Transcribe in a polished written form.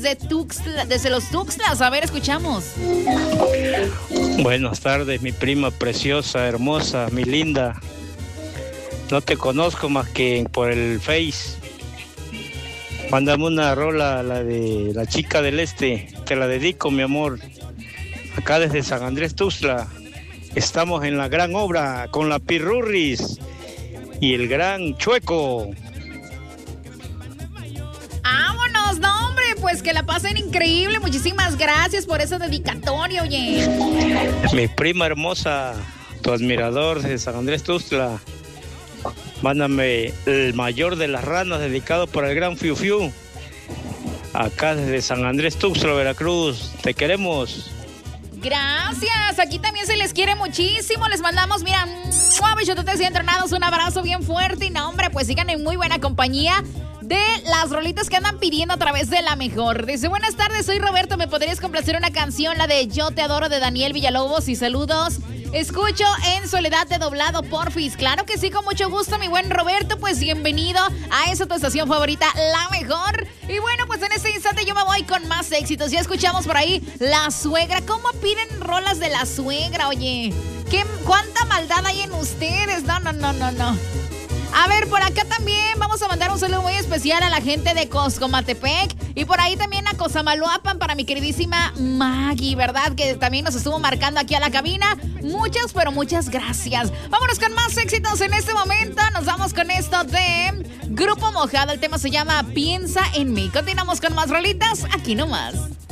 desde Tuxtla, desde los Tuxtlas. A ver, escuchamos. Buenas tardes, mi prima preciosa, hermosa, mi linda. No te conozco más que por el Face. Mándame una rola, la de La Chica del Este. Te la dedico, mi amor. Acá desde San Andrés Tuxtla. Estamos en la gran obra con la Pirurris y el gran Chueco. ¡Vámonos! No, hombre, pues que la pasen increíble. Muchísimas gracias por esa dedicatoria, oye. Mi prima hermosa, tu admirador de San Andrés Tuxtla. Mándame el mayor de las ranas dedicado por el gran Fiu Fiu. Acá desde San Andrés Tuxtla, Veracruz. Te queremos. Gracias, aquí también se les quiere muchísimo. Les mandamos, mira, bichototes y entrenados, un abrazo bien fuerte. Y no, hombre, pues sigan en muy buena compañía de las rolitas que andan pidiendo a través de La Mejor. Dice, buenas tardes, soy Roberto, ¿me podrías complacer una canción, la de Yo te adoro de Daniel Villalobos? Y saludos, escucho en Soledad de Doblado, porfis. Claro que sí, con mucho gusto, mi buen Roberto. Pues bienvenido a esa tu estación favorita, La Mejor. Y bueno, pues en este instante yo me voy con más éxitos. Ya escuchamos por ahí La Suegra. ¿Cómo piden rolas de La Suegra, oye? ¿Cuánta maldad hay en ustedes? No. A ver, por acá también vamos a mandar un saludo muy especial a la gente de Coscomatepec y por ahí también a Cosamaloapan para mi queridísima Maggie, ¿verdad? Que también nos estuvo marcando aquí a la cabina. Muchas, pero muchas gracias. Vámonos con más éxitos en este momento. Nos vamos con esto de Grupo Mojado. El tema se llama Piensa en mí. Continuamos con más rolitas aquí nomás.